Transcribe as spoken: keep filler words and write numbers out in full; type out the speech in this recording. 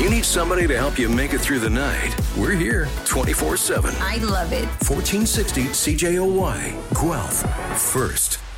you need somebody to help you make it through the night, we're here twenty-four seven. I love it. fourteen sixty C J O Y, Guelph, first.